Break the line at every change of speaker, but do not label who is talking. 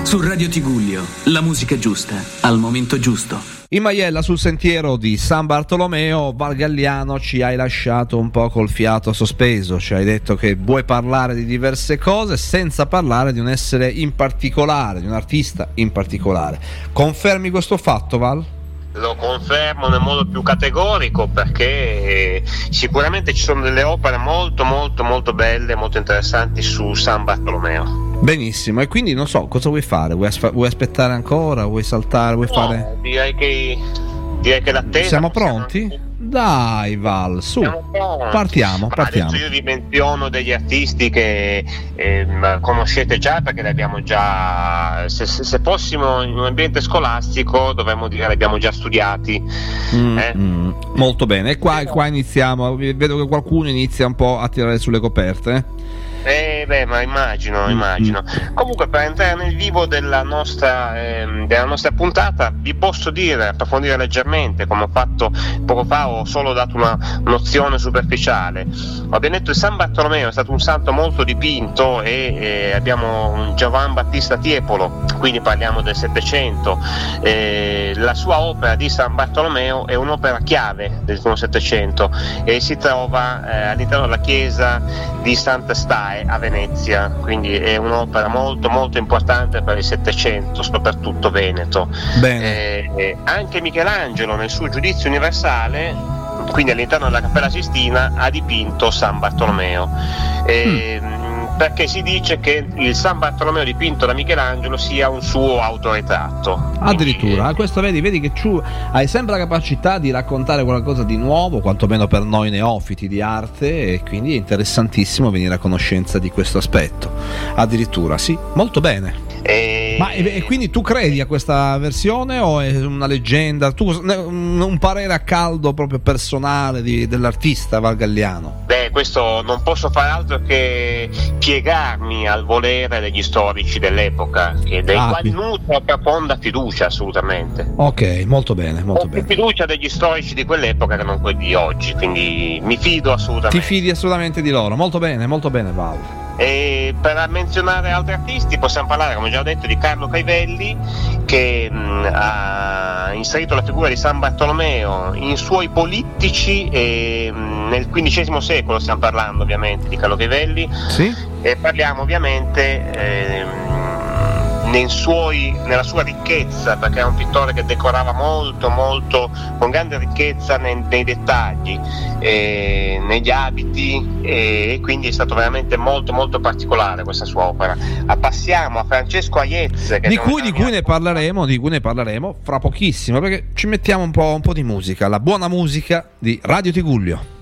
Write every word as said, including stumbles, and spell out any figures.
Su Radio Tigullio, la musica giusta, al momento giusto.
In Maiella, sul sentiero di San Bartolomeo, Val Galliano, ci hai lasciato un po' col fiato sospeso. Ci hai detto che vuoi parlare di diverse cose senza parlare di un essere in particolare, di un artista in particolare. Confermi questo fatto, Val?
Lo confermo nel modo più categorico, perché sicuramente ci sono delle opere molto molto molto belle, molto interessanti su San Bartolomeo.
Benissimo, e quindi non so cosa vuoi fare, vuoi, as- vuoi aspettare ancora, vuoi saltare, vuoi
no,
fare...
direi che direi che l'attesa...
Siamo pronti? Siamo... Dai Val, su, partiamo,
Ma
partiamo.
adesso io vi menziono degli artisti che eh, conoscete già, perché li abbiamo già, se, se, se fossimo in un ambiente scolastico dovremmo dire li abbiamo già studiati.
Mm,
eh?
mm, molto bene, e qua, qua iniziamo, vedo che qualcuno inizia un po' a tirare sulle coperte, eh?
Eh beh, ma immagino, immagino. Mm. Comunque, per entrare nel vivo della nostra, eh, della nostra puntata, vi posso dire, approfondire leggermente, come ho fatto poco fa, ho solo dato una nozione superficiale. Abbiamo detto che San Bartolomeo è stato un santo molto dipinto e eh, abbiamo un Giovan Battista Tiepolo, quindi parliamo del Settecento. Eh, la sua opera di San Bartolomeo è un'opera chiave del Settecento e si trova eh, all'interno della chiesa di Santa Stae a Venezia, quindi è un'opera molto molto importante per il Settecento, soprattutto veneto.
Bene.
Eh, anche Michelangelo nel suo Giudizio Universale, quindi all'interno della Cappella Sistina, ha dipinto San Bartolomeo. Eh, mm. Perché si dice che il San Bartolomeo dipinto da Michelangelo sia un suo autoritratto.
Addirittura, quindi, questo vedi, vedi che tu hai sempre la capacità di raccontare qualcosa di nuovo, quantomeno per noi neofiti di arte, e quindi è interessantissimo venire a conoscenza di questo aspetto. Addirittura, sì, molto bene.
E...
Ma e, e quindi tu credi a questa versione o è una leggenda? Tu, un parere a caldo proprio personale di, dell'artista Val Galliano?
Beh, questo non posso fare altro che piegarmi al volere degli storici dell'epoca, che dei ah, quali nutro profonda fiducia, assolutamente.
Ok, molto bene, molto
Ho
bene.
più fiducia degli storici di quell'epoca che non quelli di oggi, quindi mi fido assolutamente.
Ti fidi assolutamente di loro, molto bene, molto bene Val.
E per menzionare altri artisti possiamo parlare, come già ho detto, di Carlo Caivelli, che mh, ha inserito la figura di San Bartolomeo in suoi polittici e, mh, nel quindicesimo secolo, stiamo parlando ovviamente di Carlo Caivelli,
sì?
E parliamo ovviamente eh, nei suoi, nella sua ricchezza, perché era un pittore che decorava molto molto con grande ricchezza nei, nei dettagli, eh, negli abiti, e quindi è stato veramente molto molto particolare questa sua opera. Ah, passiamo a Francesco Aiezze, che
di cui, di cui ne parleremo di cui ne parleremo fra pochissimo, perché ci mettiamo un po', un po' di musica, la buona musica di Radio Tigullio.